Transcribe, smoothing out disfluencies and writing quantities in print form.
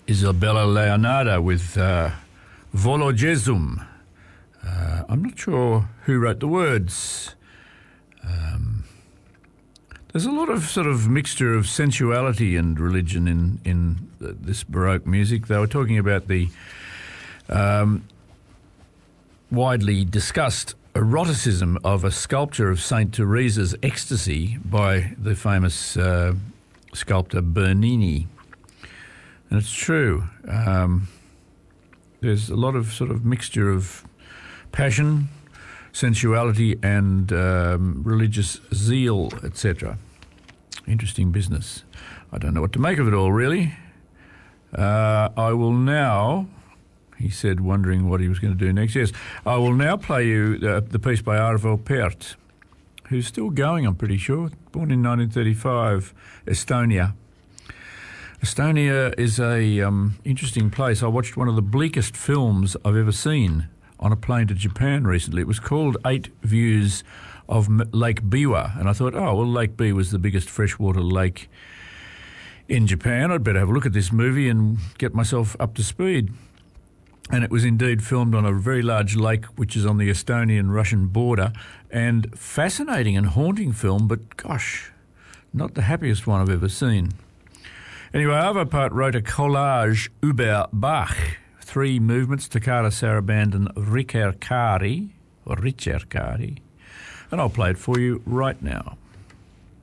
Isabella Leonardo with Volo Jesum. I'm not sure who wrote the words. There's a lot of sort of mixture of sensuality and religion in this Baroque music. They were talking about the widely discussed eroticism of a sculpture of St. Teresa's Ecstasy by the famous sculptor Bernini. And it's true. There's a lot of sort of mixture of passion, sensuality and religious zeal, etc. Interesting business. I don't know what to make of it all, really. I will now, he said, wondering what he was going to do next. Yes, I will now play you the piece by Arvo Pärt, who's still going, I'm pretty sure, born in 1935, Estonia. Estonia is a interesting place. I watched one of the bleakest films I've ever seen on a plane to Japan recently. It was called 8 Views of Lake Biwa, and I thought, oh, well, Lake Biwa was the biggest freshwater lake in Japan. I'd better have a look at this movie and get myself up to speed. And it was indeed filmed on a very large lake which is on the Estonian-Russian border, and fascinating and haunting film, but gosh, not the happiest one I've ever seen. Anyway, Arvo Pärt wrote a collage über Bach, 3 movements, toccata, saraband and ricercari, and I'll play it for you right now.